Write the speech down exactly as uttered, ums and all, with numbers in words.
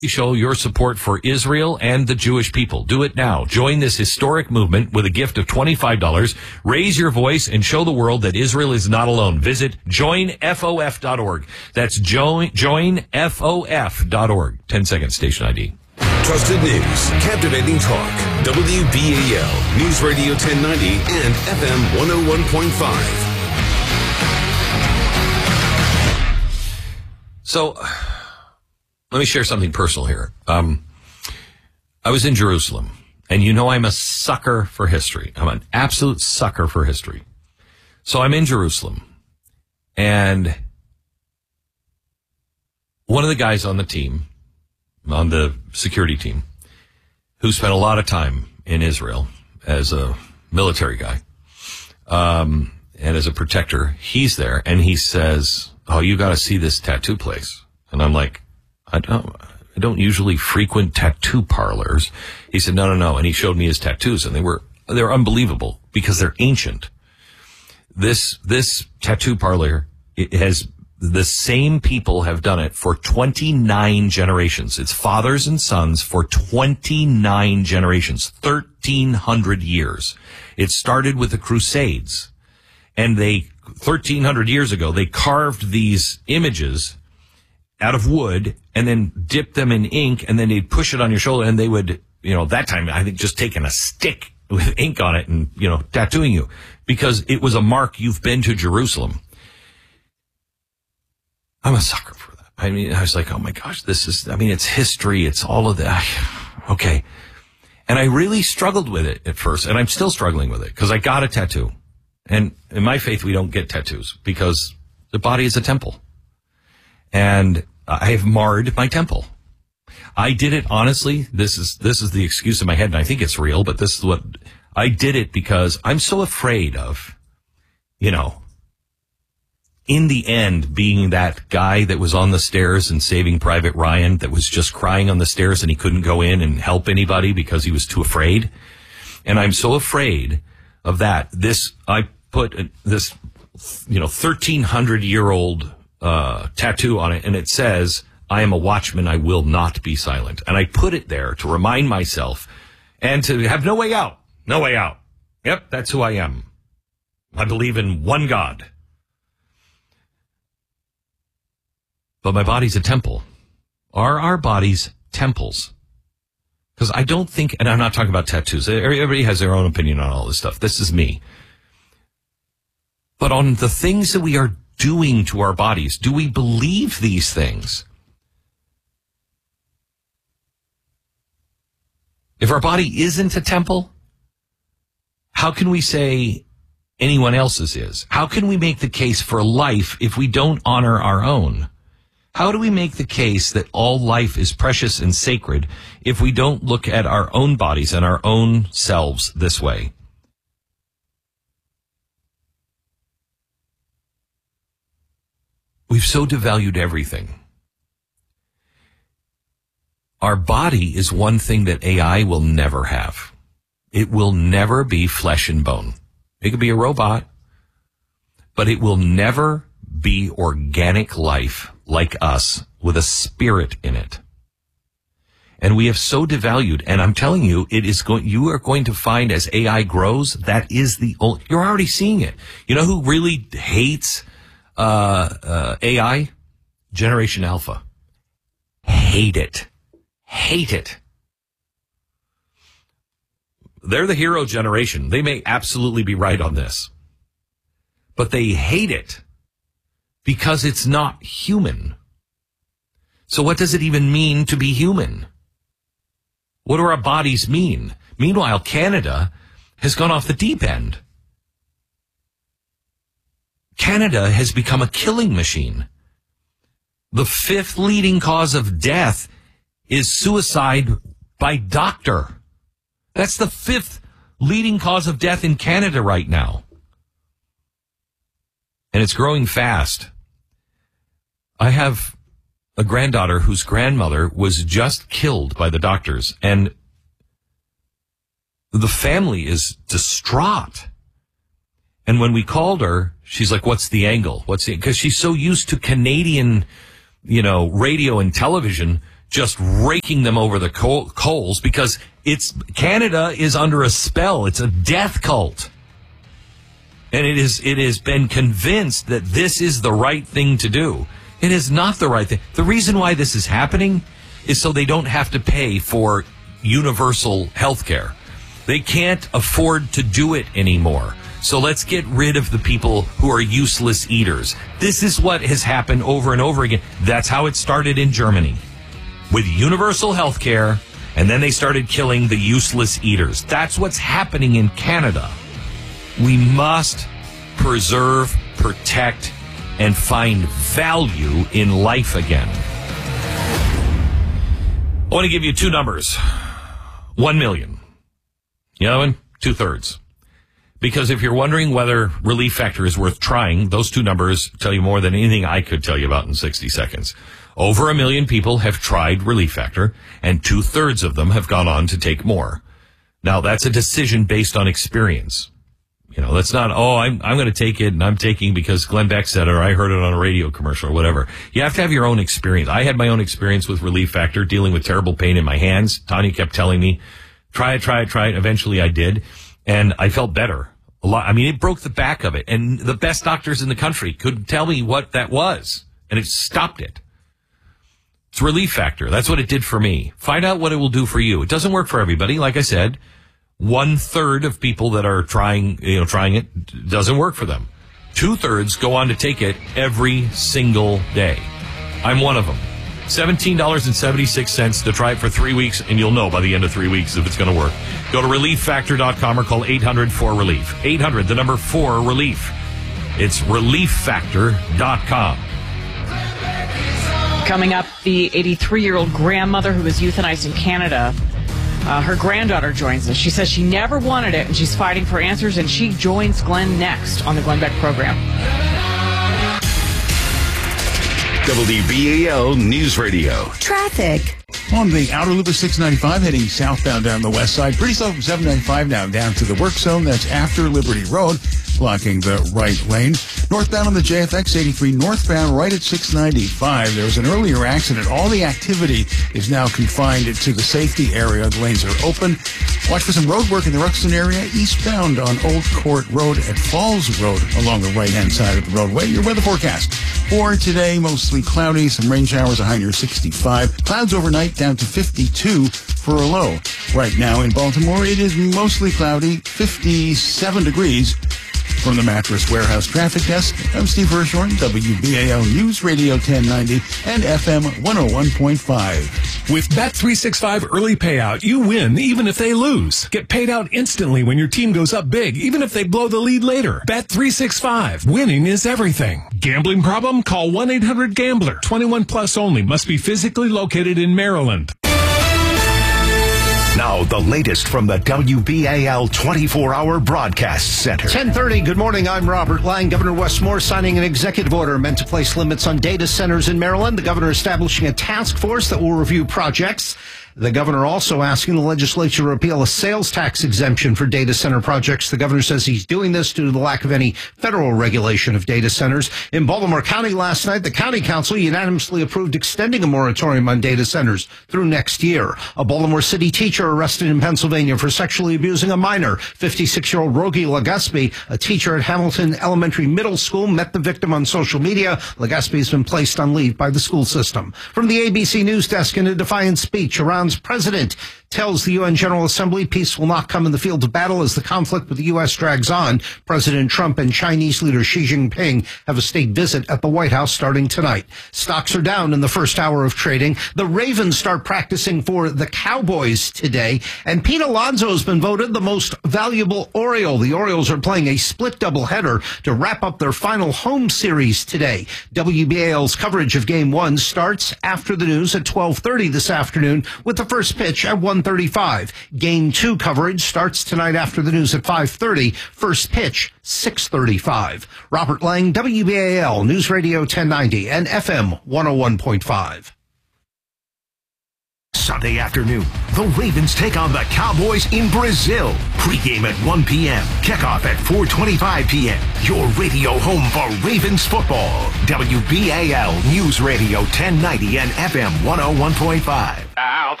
Show your support for Israel and the Jewish people. Do it now. Join this historic movement with a gift of twenty-five dollars. Raise your voice and show the world that Israel is not alone. Visit join F O F dot org. That's join, join F O F dot org. ten second station I D. Trusted news, captivating talk. W B A L, News Radio ten ninety and F M one oh one point five. So, let me share something personal here. Um, I was in Jerusalem, and you know I'm a sucker for history. I'm an absolute sucker for history. So I'm in Jerusalem, and one of the guys on the team, on the security team, who spent a lot of time in Israel as a military guy, um, and as a protector, he's there, and he says, "Oh, you got to see this tattoo place." And I'm like, I don't, I don't usually frequent tattoo parlors. He said, no, no, no. And he showed me his tattoos, and they were, they're unbelievable because they're ancient. This, this tattoo parlor, it has, the same people have done it for twenty-nine generations. It's fathers and sons for twenty-nine generations, thirteen hundred years. It started with the Crusades, and they, thirteen hundred years ago, they carved these images out of wood and then dip them in ink, and then they'd push it on your shoulder, and they would, you know, that time, I think just taking a stick with ink on it and, you know, tattooing you because it was a mark you've been to Jerusalem. I'm a sucker for that. I mean, I was like, oh my gosh, this is, I mean, it's history. It's all of that. Okay. And I really struggled with it at first, and I'm still struggling with it because I got a tattoo. And in my faith, we don't get tattoos because the body is a temple. And I have marred my temple. I did it honestly. This is, this is the excuse in my head, and I think it's real, but this is what I did it because I'm so afraid of, you know, in the end, being that guy that was on the stairs and Saving Private Ryan that was just crying on the stairs and he couldn't go in and help anybody because he was too afraid. And I'm so afraid of that. This, I put this, you know, thirteen hundred year old Uh, tattoo on it, and it says, I am a watchman, I will not be silent. And I put it there to remind myself and to have no way out. No way out. Yep, that's who I am. I believe in one God. But my body's a temple. Are our bodies temples? Because I don't think, and I'm not talking about tattoos. Everybody has their own opinion on all this stuff. This is me. But on the things that we are doing to our bodies, do we believe these things? If our body isn't a temple, how can we say anyone else's is? How can we make the case for life if we don't honor our own? How do we make the case that all life is precious and sacred if we don't look at our own bodies and our own selves this way? We've so devalued everything. Our body is one thing that A I will never have. It will never be flesh and bone. It could be a robot, but it will never be organic life like us with a spirit in it. And we have so devalued, and I'm telling you, it is going, you are going to find as A I grows, that is the only, you're already seeing it. You know who really hates Uh, uh, A I? Generation Alpha. Hate it. Hate it. They're the hero generation. They may absolutely be right on this. But they hate it because it's not human. So what does it even mean to be human? What do our bodies mean? Meanwhile, Canada has gone off the deep end. Canada has become a killing machine. The fifth leading cause of death is suicide by doctor. That's the fifth leading cause of death in Canada right now. And it's growing fast. I have a granddaughter whose grandmother was just killed by the doctors, and the family is distraught. And when we called her, she's like, what's the angle? What's the, because she's so used to Canadian, you know, radio and television just raking them over the coal, coals because it's Canada is under a spell. It's a death cult. And it is it has been convinced that this is the right thing to do. It is not the right thing. The reason why this is happening is so they don't have to pay for universal health care. They can't afford to do it anymore. So let's get rid of the people who are useless eaters. This is what has happened over and over again. That's how it started in Germany with universal health care, and then they started killing the useless eaters. That's what's happening in Canada. We must preserve, protect, and find value in life again. I want to give you two numbers. One million. You know, and two-thirds. Because if you're wondering whether Relief Factor is worth trying, those two numbers tell you more than anything I could tell you about in sixty seconds. Over a million people have tried Relief Factor, and two-thirds of them have gone on to take more. Now, that's a decision based on experience. You know, that's not, oh, I'm, I'm going to take it, and I'm taking because Glenn Beck said it, or I heard it on a radio commercial, or whatever. You have to have your own experience. I had my own experience with Relief Factor, dealing with terrible pain in my hands. Tanya kept telling me, try it, try it, try it. Eventually I did, and I felt better. A lot. I mean, it broke the back of it, and the best doctors in the country couldn't tell me what that was, and it stopped it. It's Relief Factor. That's what it did for me. Find out what it will do for you. It doesn't work for everybody. Like I said, one third of people that are trying, you know, trying it doesn't work for them. Two thirds go on to take it every single day. I'm one of them. seventeen dollars and seventy-six cents to try it for three weeks, and you'll know by the end of three weeks if it's going to work. Go to relief factor dot com or call eight hundred four relief. eight hundred, the number four, relief. It's relief factor dot com. Coming up, the eighty-three-year-old grandmother who was euthanized in Canada. Uh, her granddaughter joins us. She says she never wanted it, and she's fighting for answers, and she joins Glenn next on the Glenn Beck program. W B A L News Radio. Traffic. On the outer loop of six ninety-five, heading southbound down the west side. Pretty slow from seven ninety-five now down to the work zone. That's after Liberty Road, blocking the right lane. Northbound on the J F X eighty-three, northbound right at six ninety-five. There was an earlier accident. All the activity is now confined to the safety area. The lanes are open. Watch for some road work in the Ruxton area, eastbound on Old Court Road at Falls Road along the right-hand side of the roadway. Your weather forecast. For today, mostly cloudy, some rain showers, a high near sixty-five. Clouds overnight down to fifty-two for a low. Right now in Baltimore, it is mostly cloudy, fifty-seven degrees. From the Mattress Warehouse Traffic Desk, I'm Steve Hirshhorn, W B A L News Radio ten ninety and F M one oh one point five. With Bet three sixty-five Early Payout, you win even if they lose. Get paid out instantly when your team goes up big, even if they blow the lead later. Bet three sixty-five. Winning is everything. Gambling problem? Call one eight hundred gambler. twenty-one plus only. Must be physically located in Maryland. Now, the latest from the W B A L twenty-four hour Broadcast Center. ten thirty, good morning. I'm Robert Lang. Governor Wes Moore signing an executive order meant to place limits on data centers in Maryland. The governor establishing a task force that will review projects. The governor also asking the legislature to repeal a sales tax exemption for data center projects. The governor says he's doing this due to the lack of any federal regulation of data centers. In Baltimore County last night, the county council unanimously approved extending a moratorium on data centers through next year. A Baltimore City teacher arrested in Pennsylvania for sexually abusing a minor. fifty-six-year-old Rogie Legaspi, a teacher at Hamilton Elementary Middle School, met the victim on social media. Legaspi has been placed on leave by the school system. From the A B C News Desk, in a defiant speech, Iran's president tells the U N General Assembly peace will not come in the field of battle as the conflict with the U S drags on. President Trump and Chinese leader Xi Jinping have a state visit at the White House starting tonight. Stocks are down in the first hour of trading. The Ravens start practicing for the Cowboys today. And Pete Alonso has been voted the most valuable Oriole. The Orioles are playing a split doubleheader to wrap up their final home series today. W B A L's coverage of Game one starts after the news at twelve thirty this afternoon with the first pitch at one thirty-five. Game two coverage starts tonight after the news at five thirty. First pitch, six thirty-five. Robert Lang, W B A L News Radio ten ninety and F M one oh one point five. Sunday afternoon, the Ravens take on the Cowboys in Brazil. Pre-game at one p.m. Kickoff at four twenty-five p.m. Your radio home for Ravens football. W B A L News Radio ten ninety and F M one oh one point five. South